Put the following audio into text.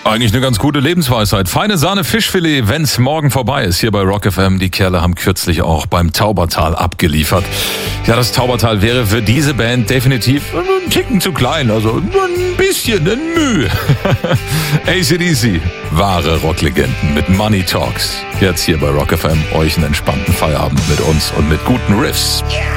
Eigentlich eine ganz gute Lebensweisheit. Feine Sahne Fischfilet, wenn's morgen vorbei ist. Hier bei Rock FM. Die Kerle haben kürzlich auch beim Taubertal abgeliefert. Ja, das Taubertal wäre für diese Band definitiv ein Ticken zu klein. Also ein bisschen, ein Mühe. AC/DC, wahre Rocklegenden mit Money Talks. Jetzt hier bei Rock FM. Euch einen entspannten Feierabend mit uns und mit guten Riffs.